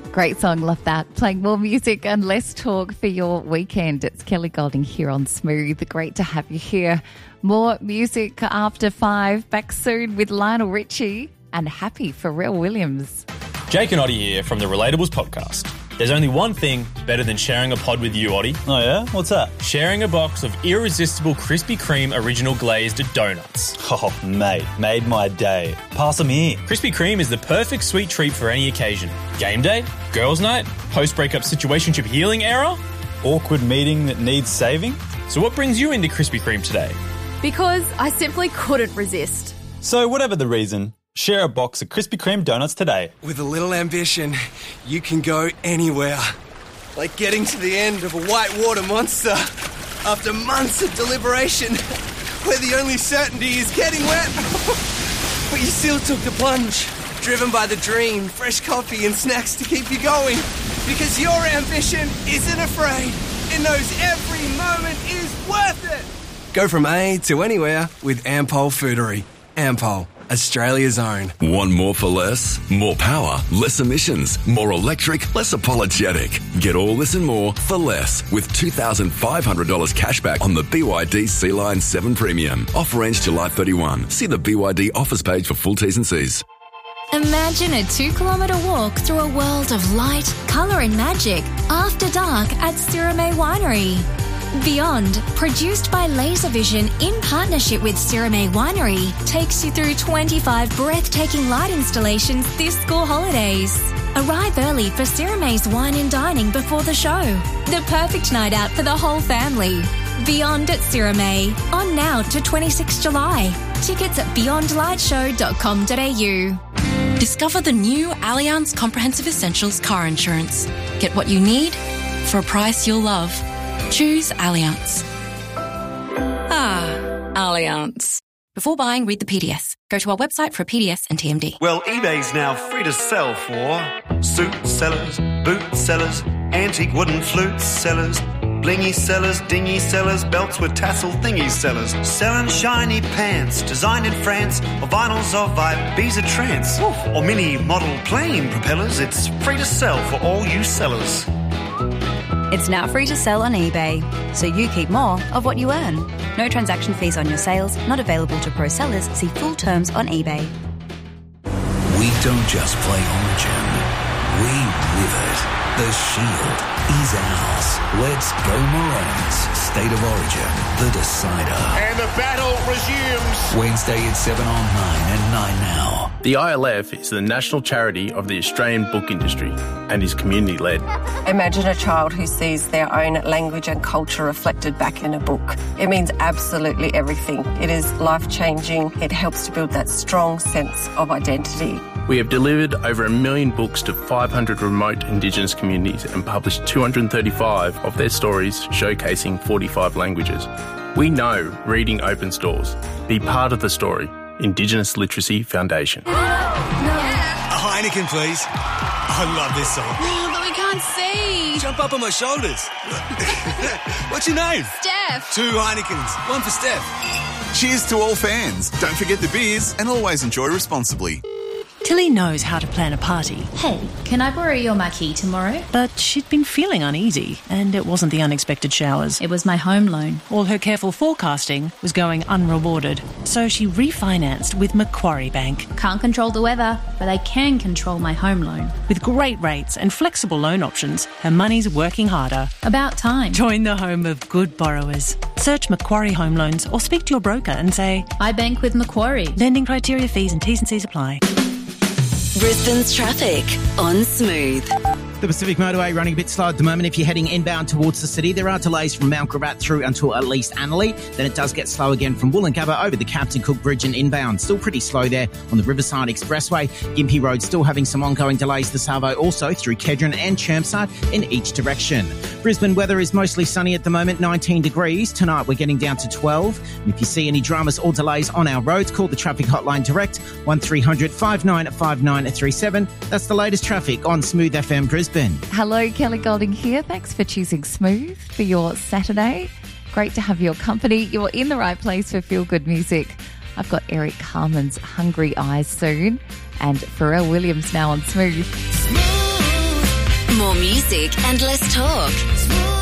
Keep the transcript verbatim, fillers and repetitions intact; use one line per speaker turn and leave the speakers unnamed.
Great song, love that. Playing more music and less talk for your weekend. It's Kelly Golding here on Smooth. Great to have you here. More music after five. Back soon with Lionel Richie and Happy Pharrell Williams.
Jake and Oddie here from the Relatables podcast. There's only one thing better than sharing a pod with you, Oddie.
Oh, yeah? What's that?
Sharing a box of irresistible Krispy Kreme original glazed donuts.
Oh, mate, made my day. Pass them here.
Krispy Kreme is the perfect sweet treat for any occasion. Game day, girls' night, post-breakup situationship healing era.
Awkward meeting that needs saving.
So what brings you into Krispy Kreme today?
Because I simply couldn't resist.
So whatever the reason, share a box of Krispy Kreme donuts today.
With a little ambition, you can go anywhere. Like getting to the end of a whitewater monster after months of deliberation, where the only certainty is getting wet. But you still took the plunge, driven by the dream, fresh coffee and snacks to keep you going. Because your ambition isn't afraid. It knows every moment is worth it. Go from A to anywhere with Ampol Foodery. Ampol, Australia's own.
Want more for less? More power, less emissions, more electric, less apologetic. Get all this and more for less with two thousand five hundred dollars cash back on the B Y D Sea Line seven Premium. Offer ends July thirty-first. See the B Y D offers page for full T's and C's.
Imagine a two-kilometre walk through a world of light, colour and magic after dark at Sirame Winery. Beyond, produced by Laservision in partnership with Sirame Winery, takes you through twenty-five breathtaking light installations this school holidays. Arrive early for Sirame's wine and dining before the show. The perfect night out for the whole family. Beyond at Sirame, on now to the twenty-sixth of July. Tickets at beyond light show dot com dot a u.
Discover the new Allianz Comprehensive Essentials car insurance. Get what you need for a price you'll love. Choose Allianz. Ah, Allianz. Before buying, read the P D S. Go to our website for a P D S and T M D.
Well, eBay's now free to sell for suit sellers, boot sellers, antique wooden flute sellers, blingy sellers, dingy sellers, belts with tassel thingy sellers, selling shiny pants, designed in France, or vinyls of Ibiza trance, or mini model plane propellers. It's free to sell for all you sellers.
It's now free to sell on eBay, so you keep more of what you earn. No transaction fees on your sales, not available to pro sellers. See full terms on eBay.
We don't just play Origin, we live it. The Shield is ours. Let's go Maroons. State of Origin, the decider.
And the battle resumes.
Wednesday at seven on nine and nine now.
The I L F is the national charity of the Australian book industry and is community-led.
Imagine a child who sees their own language and culture reflected back in a book. It means absolutely everything. It is life-changing. It helps to build that strong sense of identity.
We have delivered over a million books to five hundred remote Indigenous communities and published two hundred thirty-five of their stories showcasing forty-five languages. We know reading opens doors. Be part of the story. Indigenous Literacy Foundation.
No. A Heineken, please. I love this song.
Oh, but we can't see.
Jump up on my shoulders. What's your name?
Steph.
Two Heinekens. One for Steph.
Cheers to all fans. Don't forget the beers and always enjoy responsibly.
Tilly knows how to plan a party.
Hey, can I borrow your marquee tomorrow?
But she'd been feeling uneasy, and it wasn't the unexpected showers.
It was my home loan.
All her careful forecasting was going unrewarded, so she refinanced with Macquarie Bank.
Can't control the weather, but I can control my home loan.
With great rates and flexible loan options, her money's working harder.
About time.
Join the home of good borrowers. Search Macquarie Home Loans or speak to your broker and say,
I bank with Macquarie.
Lending criteria, fees and T's and C's apply.
Brisbane's traffic on Smooth.
The Pacific Motorway running a bit slow at the moment. If you're heading inbound towards the city, there are delays from Mount Gravatt through until at least Annerley. Then it does get slow again from Woolloongabba over the Captain Cook Bridge and inbound. Still pretty slow there on the Riverside Expressway. Gympie Road still having some ongoing delays. The Savo also through Kedron and Chermside in each direction. Brisbane weather is mostly sunny at the moment, nineteen degrees. Tonight we're getting down to twelve. And if you see any dramas or delays on our roads, call the traffic hotline direct, one three hundred five nine five nine three seven. That's the latest traffic on Smooth F M Brisbane.
Hello, Kelly Golding here. Thanks for choosing Smooth for your Saturday. Great to have your company. You're in the right place for feel-good music. I've got Eric Carmen's Hungry Eyes soon and Pharrell Williams now on Smooth.
Smooth.
More music and less talk.